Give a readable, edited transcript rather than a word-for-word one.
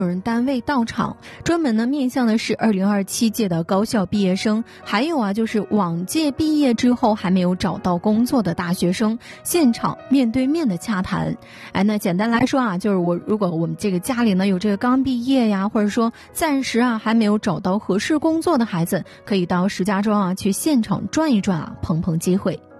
有人单位到场，专门呢面向的是2027届的高校毕业生，还有就是往届毕业之后还没有找到工作的大学生，现场面对面的洽谈。那简单来说就是如果我们这个家里呢有这个刚毕业呀，或者说暂时还没有找到合适工作的孩子，可以到石家庄去现场转一转，碰碰机会。